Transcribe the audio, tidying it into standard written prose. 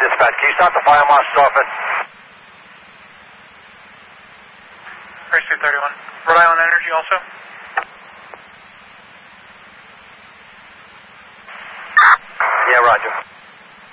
dispatch. Can you stop the fire marshal's office? Race 231. Rhode Island Energy also? Yeah, roger.